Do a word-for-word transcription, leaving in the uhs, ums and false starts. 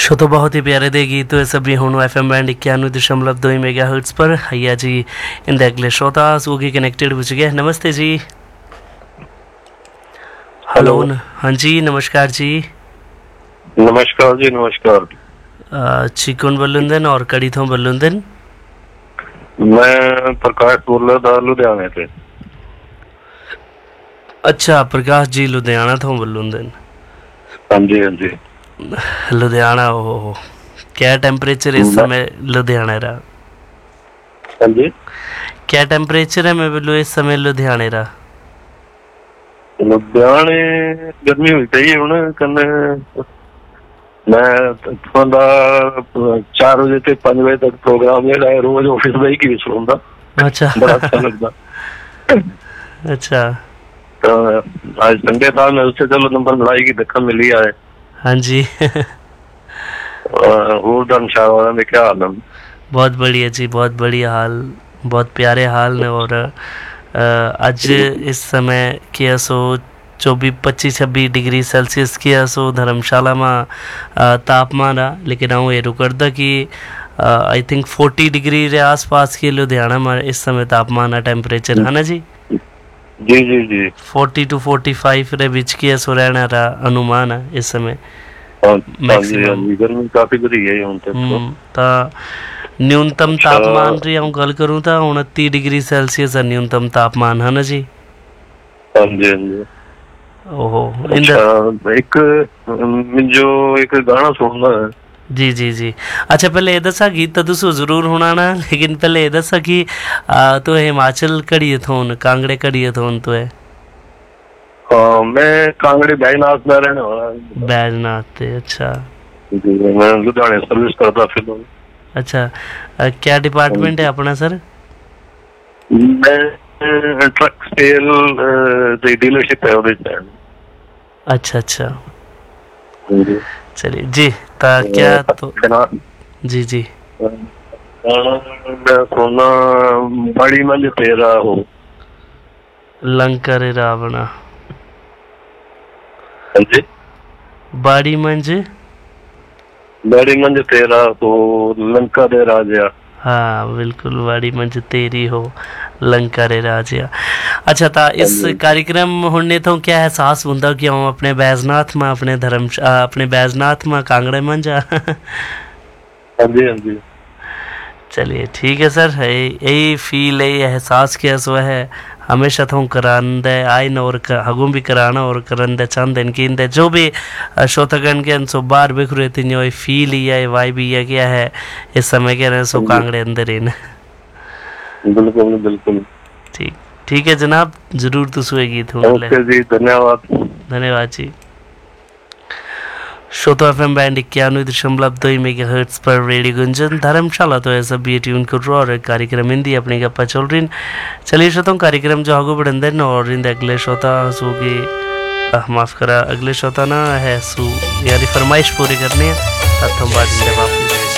Show तो बहुत ही प्यारे दे गीत तो सभी हूँ एफ एम बैंड इक्यानवे दशमलव दो मेगा हर्ट्स पर हैया जी इंद अगले श्रोता सूगी कनेक्टेड हो चुके हैं। नमस्ते जी। हेलो। हाँ जी नमस्कार जी। नमस्कार जी नमस्कार। चिकन बल्लुंदन और कड़ी थों बल्लुंदन। मैं प्रकाश बोल रहा था लुधियाने से। अच्छा प्रकाश जी लुधियाना थों बल्लुंदन। हाँ जी हाँ जी। लुधियाना हो क्या टेम्परेचर इस समय लुधियाना रहा? हाँ जी क्या टेम्परेचर है मैं बोलूँ इस समय लुधियाने रहा? लुधियाने गर्मी हुई चाहिए हूँ कन्ने मैं चार बजे से पांच बजे तक प्रोग्राम जेड़ा है रोज ऑफिस में ही सुनता। अच्छा बड़ा अच्छा लगता। अच्छा तो आज संडे था मैं उससे चलो नंबर लड़ाई की धक्का मिली है। हाँ जी और धर्मशाला वाला में क्या हाल है? बहुत बढ़िया जी बहुत बढ़िया हाल बहुत प्यारे हाल ने। और आज इस समय किया सो चौबीस पच्चीस छब्बीस डिग्री सेल्सियस किया सो धर्मशाला में तापमान रहा। लेकिन आऊँ ये रुकरदा कि आई थिंक चालीस डिग्री रे आस पास के लुधियाना में इस समय तापमान है टेम्परेचर है ना जी? जी जी जी चालीस टू पैंतालीस रे बीच की सो रहना रहा अनुमान है इस समय मैक्सिमम। गर्मी काफी बढ़ी है यहाँ तक तो। ता न्यूनतम तापमान री हम गल करूँ तो उनतीस डिग्री सेल्सियस है न्यूनतम तापमान है ना जी? हाँ जी हाँ जी। ओहो अच्छा एक जो एक गाना सुनना है। जी जी जी। अच्छा पहले ये दसा गीत तो तुसो जरूर होना ना लेकिन पहले ये दसा कि तो हिमाचल कड़िए थोन कांगड़े कड़िए थोन तो है? हाँ मैं कांगड़े बैजनाथ में रहने वाला। बैजनाथ अच्छा। मैं लुधियाने सर्विस करता फिर। अच्छा आ, क्या डिपार्टमेंट है अपना सर? मैं ट्रक सेल दी डीलरशिप है उधर। अच्छा अच्छा चलिए जी ता क्या तो जी जी सोना बड़ी मंज तेरा हो लंका रे रावणा। हाँ जी बाड़ी मंज बड़ी मंज तेरा हो लंका दे राजा। हाँ बिल्कुल बाड़ी मंज तेरी हो लंका रे राजा। अच्छा ता इस कार्यक्रम होने तो क्या एहसास होता कि हम अपने बैजनाथ में अपने धर्म अपने बैजनाथ में कांगड़े में जा। हाँ जी हाँ जी। चलिए ठीक है सर यही फील यही एहसास किया सो है हमेशा तो करान दे आइन और हगुम भी कराना और करन दे चंद इनकी इंदे जो भी श्रोतागण के सो बार बिखरे थे जो फील ही है वाई भी है क्या है इस समय के रहे सो कांगड़े अंदर इन। बिल्कुल बिल्कुल ठीक ठीक है जनाब जरूर तो सुए गीत हूँ। जी धन्यवाद धन्यवाद जी। शो तो एफ एम बैंड इक्यानवे दशमलव दो मेगा हर्ट्स पर रेडियो गुंजन धर्मशाला तो ऐसा बी ट्यून कर और कार्यक्रम हिंदी अपनी गप्पा चल रही। चलिए श्रोता कार्यक्रम जो आगो बढ़ंदन और इन अगले श्रोता सू की माफ करा अगले श्रोता ना है सू यारी फरमाइश पूरी करनी है तब हम बात जवाब